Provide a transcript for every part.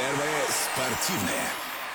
Первое спортивное.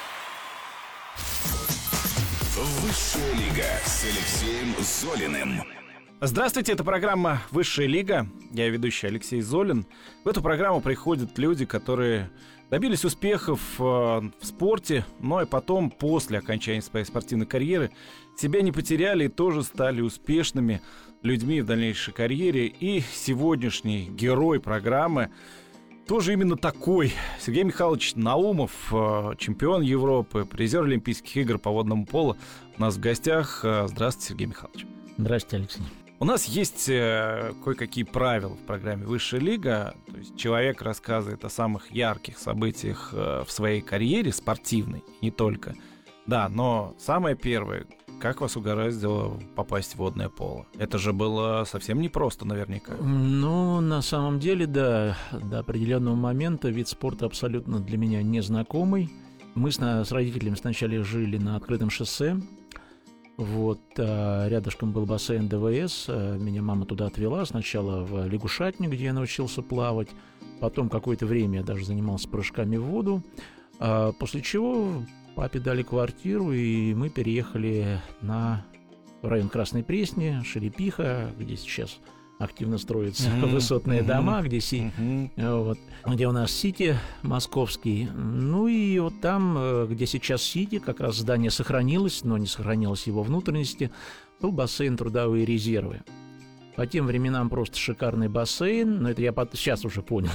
Высшая лига с Алексеем Золиным. Здравствуйте, это программа «Высшая лига». Я ведущий Алексей Золин. В эту программу приходят люди, которые добились успехов в спорте, но и потом, после окончания своей спортивной карьеры, себя не потеряли и тоже стали успешными людьми в дальнейшей карьере. И сегодняшний герой программы тоже именно такой. Сергей Михайлович Наумов, чемпион Европы, призер Олимпийских игр по водному полу, у нас в гостях. Здравствуйте, Сергей Михайлович. Здравствуйте, Алексей. У нас есть кое-какие правила в программе «Высшая лига». То есть человек рассказывает о самых ярких событиях в своей карьере спортивной, не только. Да, но самое первое, как вас угораздило попасть в водное поло? Это же было совсем непросто наверняка. Ну, на самом деле, да, до определенного момента вид спорта абсолютно для меня незнакомый. Мы с родителями сначала жили на открытом шоссе. Вот, рядышком был бассейн ДВС, меня мама туда отвела, сначала в лягушатник, где я научился плавать, потом какое-то время я даже занимался прыжками в воду, после чего папе дали квартиру, и мы переехали в район Красной Пресни, Шерепиха, где сейчас активно строятся высотные дома, где у нас Сити московский. Ну и вот там, где сейчас Сити, как раз здание сохранилось, но не сохранилось его внутренности, был бассейн «Трудовые резервы». По тем временам просто шикарный бассейн, но это я сейчас уже понял,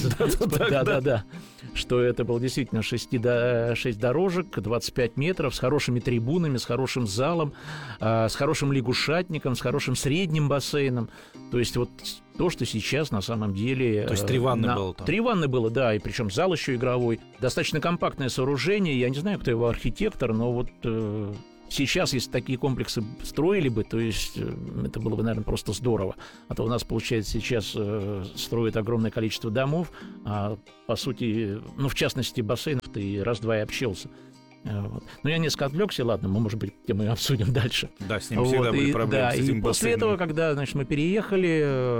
да, что это был действительно 6 дорожек, 25 метров, с хорошими трибунами, с хорошим залом, с хорошим лягушатником, с хорошим средним бассейном. То есть вот то, что сейчас на самом деле... То есть 3 ванны было там? 3 ванны было, да, и причем зал еще игровой. Достаточно компактное сооружение, я не знаю, кто его архитектор, но вот... Сейчас, если такие комплексы строили бы, то есть это было бы, наверное, просто здорово. А то у нас, получается, сейчас строят огромное количество домов, а по сути, ну, в частности, бассейнов ты раз-два и общался. Вот. Но я несколько отвлекся, ладно, мы, может быть, тему обсудим дальше. Да, с ним всегда были проблемы, с этим бассейном. После этого, когда, значит, мы переехали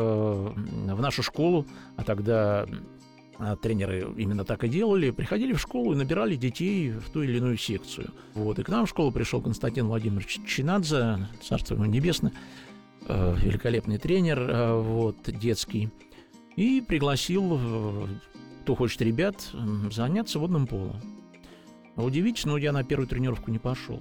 в нашу школу, а тогда... тренеры именно так и делали, приходили в школу и набирали детей в ту или иную секцию. Вот. И к нам в школу пришел Константин Владимирович Чинадзе, царство ему небесное, великолепный тренер, вот, детский, и пригласил, кто хочет ребят, заняться водным полом. Удивительно, но я на первую тренировку не пошел.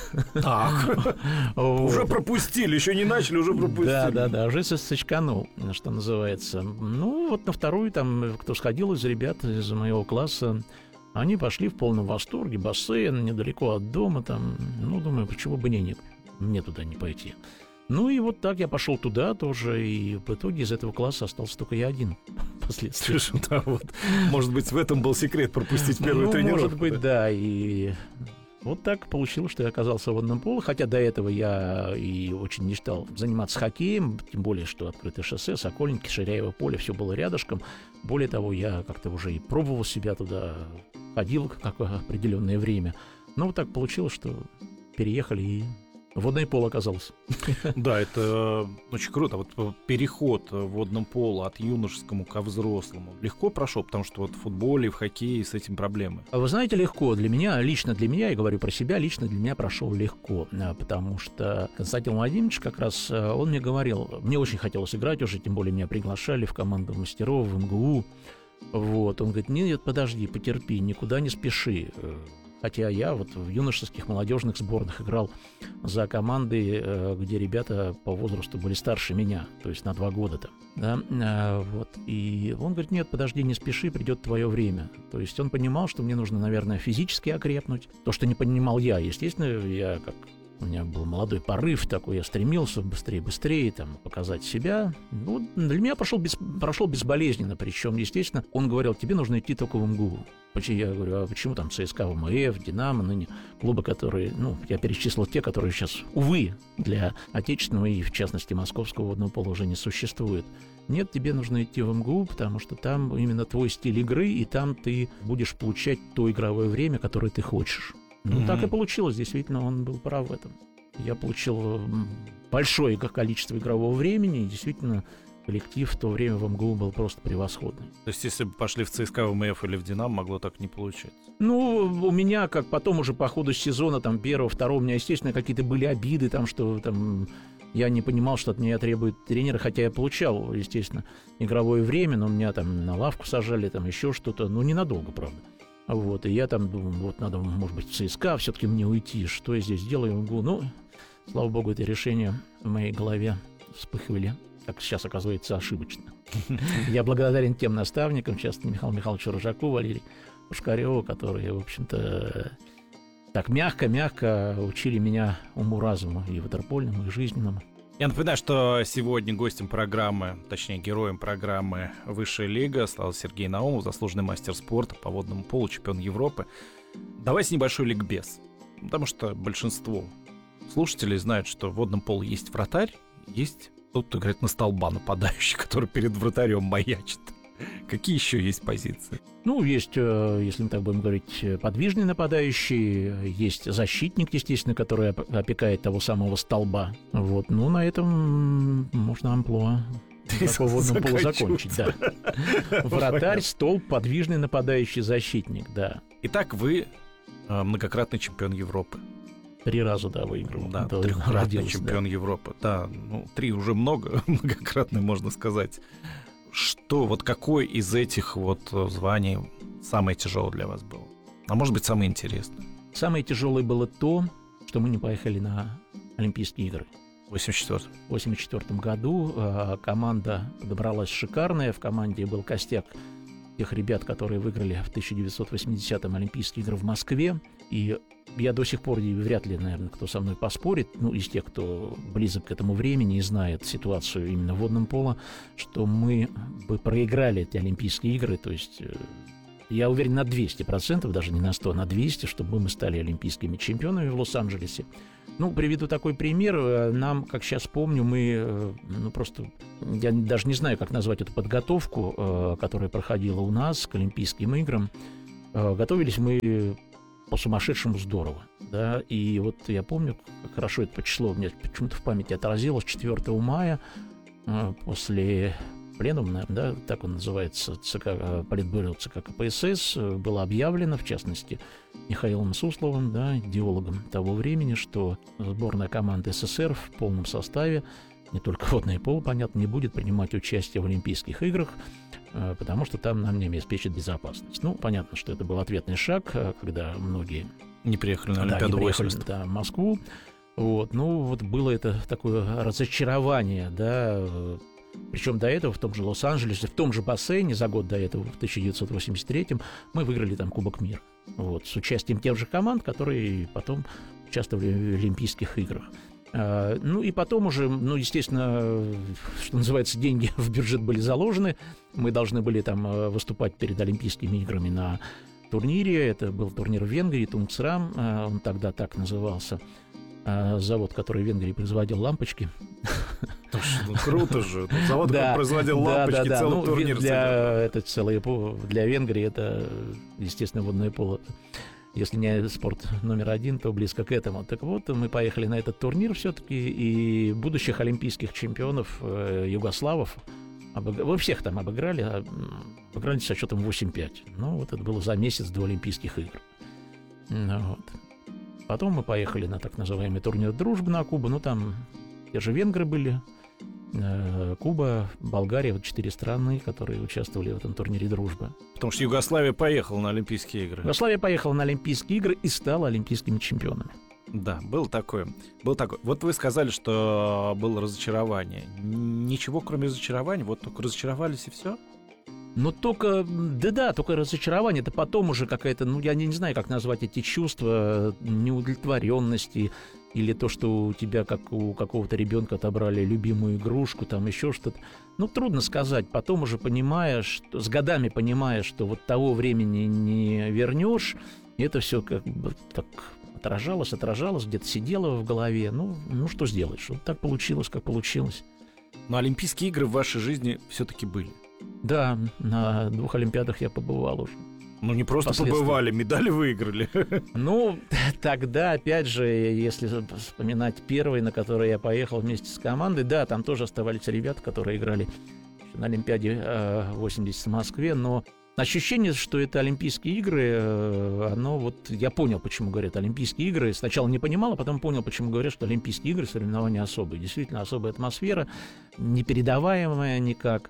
Так, уже пропустили, еще не начали, уже пропустили. Да, уже сочканул, что называется. Ну, вот на вторую, там, кто сходил из ребят из моего класса, они пошли в полном восторге, бассейн недалеко от дома, там, ну, думаю, почему бы нет, мне туда не пойти. Ну, и вот так я пошел туда тоже, и в итоге из этого класса остался только я один впоследствии. Да, вот, может быть, в этом был секрет пропустить первую тренировку. Может быть, да, и... Вот так получилось, что я оказался в водном поле, хотя до этого я и очень мечтал заниматься хоккеем, тем более, что открытое шоссе, Сокольники, Ширяево поле, все было рядышком. Более того, я как-то уже и пробовал себя туда, ходил какое определенное время. Но вот так получилось, что переехали и... водное поло оказалось. Да, это очень круто. Вот переход в водном поло от юношескому ко взрослому легко прошел, потому что вот в футболе и в хоккее с этим проблемы. Вы знаете, легко. Лично для меня, я говорю про себя, лично для меня прошел легко, потому что Константин Владимирович как раз, он мне говорил, мне очень хотелось играть уже, тем более меня приглашали в команду мастеров, в МГУ. Вот, он говорит, нет, подожди, потерпи, никуда не спеши. Хотя я вот в юношеских молодежных сборных играл за команды, где ребята по возрасту были старше меня, то есть на 2 года там, да, вот. И он говорит, нет, подожди, не спеши, придет твое время. То есть он понимал, что мне нужно, наверное, физически окрепнуть. То, что не понимал я, естественно, я как... У меня был молодой порыв такой, я стремился быстрее там, показать себя. Ну, для меня прошел безболезненно, причем, естественно, он говорил, тебе нужно идти только в МГУ. Я говорю, а почему там ЦСКА, ВМФ, Динамо, ныне клубы, которые, ну, я перечислил те, которые сейчас, увы, для отечественного и, в частности, московского водного пола уже не существует. Нет, тебе нужно идти в МГУ, потому что там именно твой стиль игры, и там ты будешь получать то игровое время, которое ты хочешь. Ну, так и получилось, действительно, он был прав в этом. Я получил большое количество игрового времени, и действительно коллектив в то время в МГУ был просто превосходный. То есть, если бы пошли в ЦСКА, ВМФ или в «Динамо», могло так не получиться? Ну, у меня, как потом уже по ходу сезона, там, первого, второго, у меня, естественно, какие-то были обиды, там, что там я не понимал, что от меня требует тренера, хотя я получал, естественно, игровое время, но меня там на лавку сажали, там, еще что-то, ну, ненадолго, правда. Вот, и я там думаю, вот надо, может быть, в ЦСКА все-таки мне уйти, что я здесь делаю? Ну, слава богу, это решение в моей голове вспыхивали, как сейчас оказывается, ошибочно. Я благодарен тем наставникам, часто Михаилу Михайловичу Рожаку, Валерию Пушкареву, которые, в общем-то, так мягко учили меня уму-разуму и ватерпольному, и жизненному. Я напоминаю, что сегодня гостем программы, точнее героем программы «Высшая лига» стал Сергей Наумов, заслуженный мастер спорта по водному полу, чемпион Европы. Давайте небольшой ликбез, потому что большинство слушателей знают, что в водном полу есть вратарь, есть тот, кто играет на столба, нападающий, который перед вратарем маячит. Какие еще есть позиции? Ну, есть, если мы так будем говорить, подвижный нападающий, есть защитник, естественно, который опекает того самого столба. Вот, ну, на этом можно амплуа по водному полу закончить, да. Вратарь, столб, подвижный нападающий, защитник, да. Итак, вы многократный чемпион Европы. 3 раза, да, выиграл. Да, трехкратный чемпион Европы. Да, ну, 3 уже много, многократный, можно сказать. Что, вот какой из этих вот званий самое тяжелое для вас было? А может быть, самое интересное? Самое тяжелое было то, что мы не поехали на Олимпийские игры. В 1984 году команда подобралась шикарная. В команде был костяк тех ребят, которые выиграли в 1980-м Олимпийские игры в Москве. И я до сих пор, вряд ли, наверное, кто со мной поспорит, ну, из тех, кто близок к этому времени и знает ситуацию именно в водном поло, что мы бы проиграли эти Олимпийские игры. То есть я уверен на 200%, даже не на 100, а на 200, чтобы мы стали олимпийскими чемпионами в Лос-Анджелесе. Ну, приведу такой пример. Нам, как сейчас помню, мы, ну, просто, я даже не знаю, как назвать эту подготовку, которая проходила у нас к Олимпийским играм. Готовились мы по-сумасшедшему здорово, да, и вот я помню, как хорошо это число у меня почему-то в памяти отразилось, 4 мая, после пленума, наверное, да, так он называется, ЦК, Политбюро ЦК КПСС, было объявлено, в частности, Михаилом Сусловым, да, идеологом того времени, что сборная команды СССР в полном составе, не только водное поло, понятно, не будет принимать участие в Олимпийских играх, потому что там нам не обеспечат безопасность. Ну, понятно, что это был ответный шаг, когда многие не приехали на Олимпиаду 80. Да, в Москву. Вот, ну, вот было это такое разочарование, да, причем до этого в том же Лос-Анджелесе, в том же бассейне за год до этого, в 1983-м, мы выиграли там Кубок мира. Вот, с участием тех же команд, которые потом участвовали в Олимпийских играх. Ну и потом уже, ну, естественно, что называется, деньги в бюджет были заложены. Мы должны были там выступать перед Олимпийскими играми на турнире. Это был турнир в Венгрии, Тунгсрам, он тогда так назывался. Завод, который в Венгрии производил лампочки. Ну, круто же. Завод, который производил лампочки, целый турнир. Для Венгрии это, естественно, водное поло. Если не спорт номер 1, то близко к этому. Так вот, мы поехали на этот турнир все-таки, и будущих олимпийских чемпионов югославов, вы всех там обыграли со счетом 8-5. Ну, вот это было за месяц до Олимпийских игр. Ну, вот. Потом мы поехали на так называемый турнир «Дружбы» на Кубу. Ну, там те же венгры были, Куба, Болгария, вот 4 страны, которые участвовали в этом турнире «Дружба». Потому что Югославия поехала на Олимпийские игры. Югославия поехала на Олимпийские игры и стала олимпийскими чемпионами. Да, было такое. Вот вы сказали, что было разочарование. Ничего, кроме разочарования, вот только разочаровались и все? Ну, только, только разочарование. Это потом уже какая-то, ну, я не знаю, как назвать эти чувства неудовлетворенности, или то, что у тебя, как у какого-то ребенка, отобрали любимую игрушку, там еще что-то. Ну, трудно сказать. Потом уже понимаешь, что, с годами понимаешь, что вот того времени не вернешь, и это все как бы так отражалось, где-то сидело в голове. Ну, что сделаешь? Вот так получилось, как получилось. Но Олимпийские игры в вашей жизни все-таки были. Да, на 2 Олимпиадах я побывал уже. Ну, не просто побывали, медали выиграли. Ну, тогда, опять же, если вспоминать первый, на который я поехал вместе с командой, да, там тоже оставались ребята, которые играли на Олимпиаде 80 в Москве, но ощущение, что это Олимпийские игры, оно вот... Я понял, почему говорят Олимпийские игры. Сначала не понимал, а потом понял, почему говорят, что Олимпийские игры соревнования особые. Действительно, особая атмосфера, непередаваемая никак.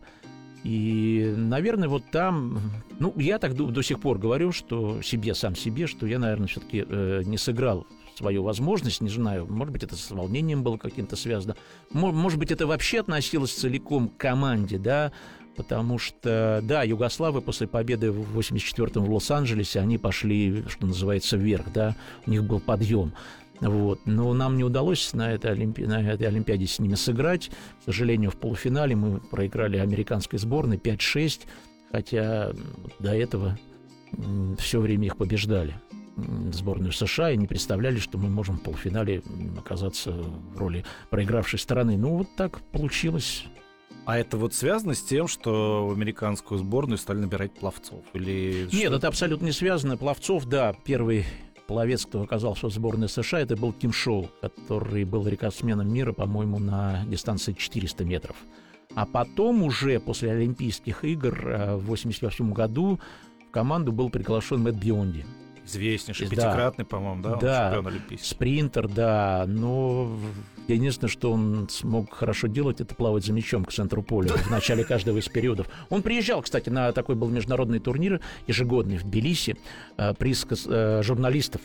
И, наверное, вот там... Ну, я так до сих пор говорю, что сам себе, что я, наверное, все-таки не сыграл свою возможность, не знаю, может быть, это с волнением было каким-то связано. Может быть, это вообще относилось целиком к команде, да, потому что, да, югославы после победы в 84-м в Лос-Анджелесе, они пошли, что называется, вверх, да, у них был подъем. Вот. Но нам не удалось на этой Олимпиаде с ними сыграть. К сожалению, в полуфинале мы проиграли американской сборной 5-6, хотя до этого все время их побеждали. Сборную США и не представляли, что мы можем в полуфинале оказаться в роли проигравшей стороны. Ну, вот так получилось. А это вот связано с тем, что в американскую сборную стали набирать пловцов? Или Нет, что? это абсолютно не связано. Пловцов, да, первый пловец, кто оказался в сборной США, это был Тим Шоу, который был рекордсменом мира, по-моему, на дистанции 400 метров. А потом уже после Олимпийских игр в 1988 году в команду был приглашен Мэтт Бионди. Известнейший, Да. пятикратный, по-моему, да? Он Да, чемпион олимпийский. спринтер, да, но единственное, что он смог хорошо делать, это плавать за мячом к центру поля в начале каждого из периодов. Он приезжал, кстати, на такой был международный турнир ежегодный в Тбилиси, приз журналистов.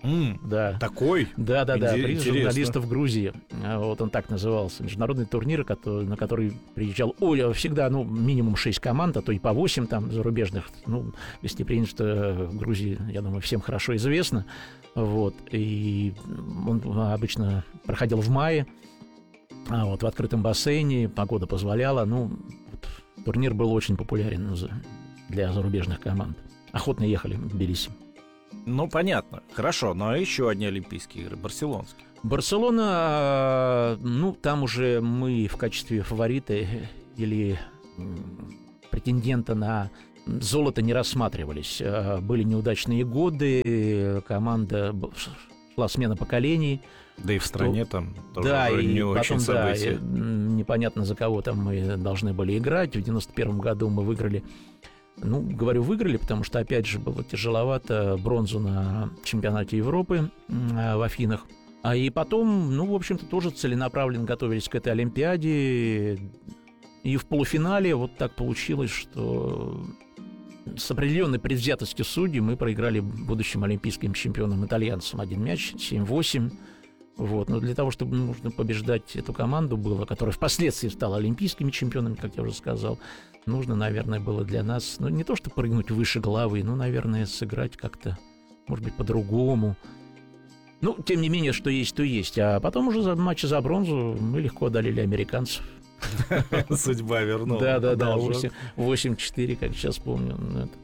Да. Такой? Да, приз Интересно. журналистов Грузии. Вот он так назывался. Международный турнир, на который приезжал всегда минимум 6 команд, а то и по 8 там зарубежных. Гостеприимство Грузии, я думаю, всем хорошо известно. Вот. И он обычно проходил в мае, в открытом бассейне, погода позволяла. Турнир был очень популярен для зарубежных команд. Охотно ехали в Тбилиси. Ну, понятно. Хорошо, но еще одни Олимпийские игры, барселонские. Барселона, там уже мы в качестве фаворита или претендента на золото не рассматривались. Были неудачные годы, команда шла смена поколений. Да и в стране там тоже да, не и очень потом, события. Непонятно, за кого там мы должны были играть. В 91 году мы выиграли. Выиграли, потому что, опять же, было тяжеловато, бронзу на чемпионате Европы в Афинах. И потом, в общем-то, тоже целенаправленно готовились к этой Олимпиаде. И в полуфинале вот так получилось, что с определенной предвзятостью судей мы проиграли будущим олимпийским чемпионам итальянцам 1 мяч, 7-8. Но для того, чтобы нужно побеждать эту команду было, которая впоследствии стала олимпийскими чемпионами, как я уже сказал, нужно, наверное, было для нас, не то что прыгнуть выше головы, наверное, сыграть как-то, может быть, по-другому. Тем не менее, что есть, то есть. А потом уже в матче за бронзу мы легко одолели американцев. Судьба вернула. Да, 8-4, как сейчас помню.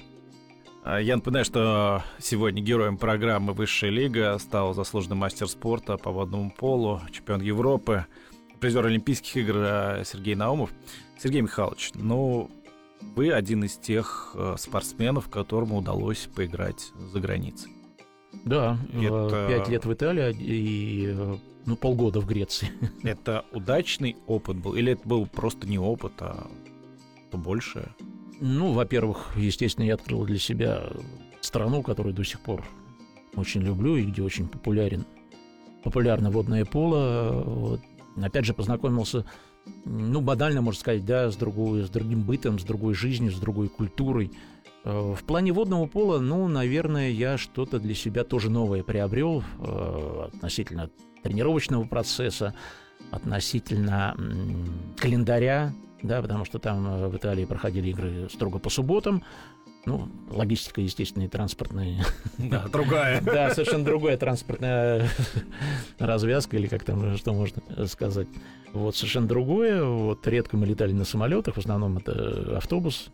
Я напоминаю, что сегодня героем программы «Высшая лига» стал заслуженный мастер спорта по водному полу, чемпион Европы, призер Олимпийских игр Сергей Наумов. Сергей Михайлович, вы один из тех спортсменов, которому удалось поиграть за границей. Да, Это... 5 лет в Италии и полгода в Греции. Это удачный опыт был? Или это был просто не опыт, а то большее? Во-первых, естественно, я открыл для себя страну, которую до сих пор очень люблю и где очень популярно водное поло. Опять же, познакомился, банально, можно сказать, да, с другим бытом, с другой жизнью, с другой культурой. В плане водного пола, наверное, я что-то для себя тоже новое приобрел относительно тренировочного процесса, относительно календаря, да, потому что там в Италии проходили игры строго по субботам. Логистика, естественно, и транспортная. Да, другая. Да, совершенно другая транспортная развязка, или как там, что можно сказать. Совершенно другое. Редко мы летали на самолетах, в основном это автобус.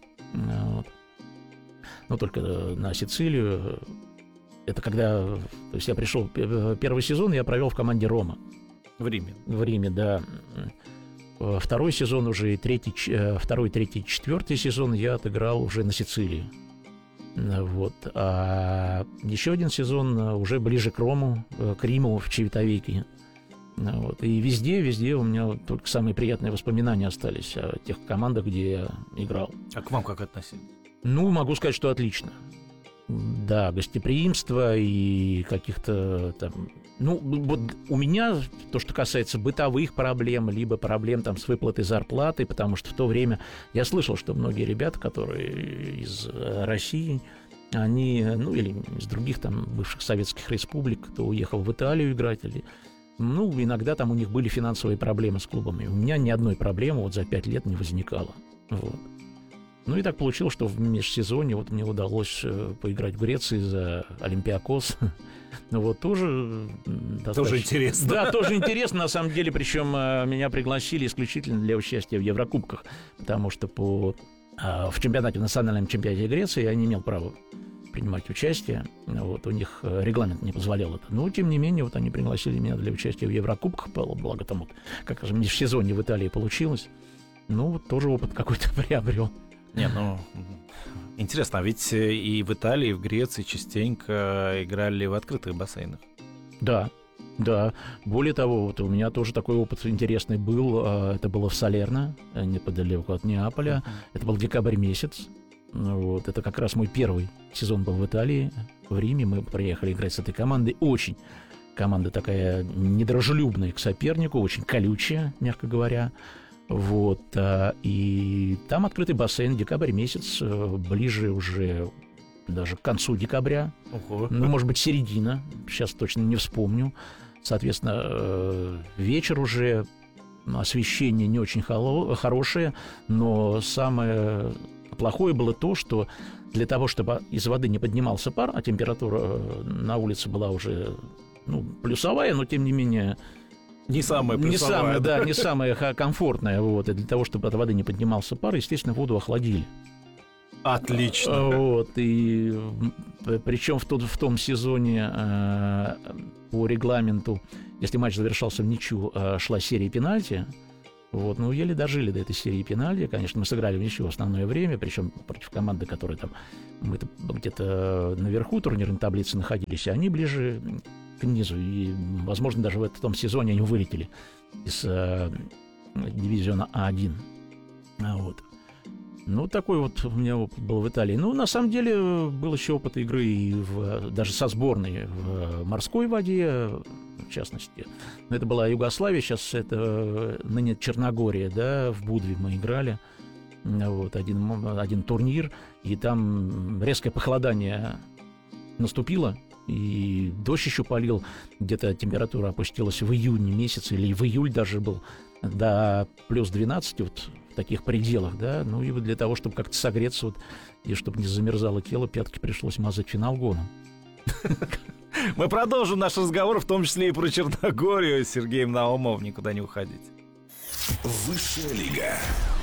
Только на Сицилию. Это когда... То есть я пришел... Первый сезон я провел в команде «Рома». В Риме. В Риме, да. Второй сезон уже, второй, третий, четвертый сезон я отыграл уже на Сицилии. А еще один сезон уже ближе к Риму, в Чивитавеке. Вот. И везде у меня только самые приятные воспоминания остались о тех командах, где я играл. А к вам как относились? Ну, могу сказать, что отлично. Да, гостеприимство и каких-то там... Ну, вот у меня то, что касается бытовых проблем, либо проблем там с выплатой зарплаты, потому что в то время я слышал, что многие ребята, которые из России, они, ну, или из других там бывших советских республик, кто уехал в Италию играть, или... Ну, иногда там у них были финансовые проблемы с клубами. У меня ни одной проблемы вот за 5 лет не возникало. Вот. Ну и так получилось, что в межсезонье вот мне удалось поиграть в Греции за Олимпиакос. Ну вот тоже... Тоже интересно. Да, тоже интересно, на самом деле. Причем меня пригласили исключительно для участия в Еврокубках, потому что в чемпионате, в национальном чемпионате Греции я не имел права принимать участие. Вот, у них регламент не позволял это. Но, тем не менее, вот они пригласили меня для участия в Еврокубках. Благо там вот, как же в межсезонье в Италии получилось. Ну, вот тоже опыт какой-то приобрел. Не, ну, интересно, а ведь и в Италии, и в Греции частенько играли в открытых бассейнах. Да, да. Более того, вот у меня тоже такой опыт интересный был. Это было в Салерно, неподалеку от Неаполя. Это был декабрь месяц. Вот. Это как раз мой первый сезон был в Италии, в Риме. Мы приехали играть с этой командой. Очень команда такая недружелюбная к сопернику, очень колючая, мягко говоря. Вот. И там открытый бассейн, декабрь месяц, ближе уже даже к концу декабря. Ну, может быть, середина, сейчас точно не вспомню. Соответственно, вечер уже, освещение не очень хорошее, но самое плохое было то, что для того, чтобы из воды не поднимался пар, а температура на улице была уже, ну, плюсовая, но тем не менее... Не самая плюсовая. Не самая комфортная. Вот. И для того, чтобы от воды не поднимался пар, естественно, воду охладили. Отлично. Вот. И причем в том сезоне по регламенту, если матч завершался в ничью, шла серия пенальти. Вот, ну, еле дожили до этой серии пенальти. Конечно, мы сыграли в ничью в основное время, причем против команды, которая там мы где-то наверху турнирной таблицы находились, а они ближе к низу. И, возможно, даже в том сезоне они вылетели из дивизиона А1. Вот. Ну, такой вот у меня опыт был в Италии. Ну, на самом деле, был еще опыт игры и даже со сборной в морской воде, в частности. Но это была Югославия, сейчас это ныне Черногория, да, в Будве мы играли. Вот, один турнир, и там резкое похолодание наступило, и дождь еще полил, где-то температура опустилась в июне месяце, или в июль даже был, до плюс 12, вот в таких пределах, да, ну и для того, чтобы как-то согреться, вот, и чтобы не замерзало тело, пятки пришлось мазать феналгоном. Мы продолжим наш разговор, в том числе и про Черногорию, с Сергеем Наумовым. Никуда не уходите. Высшая лига.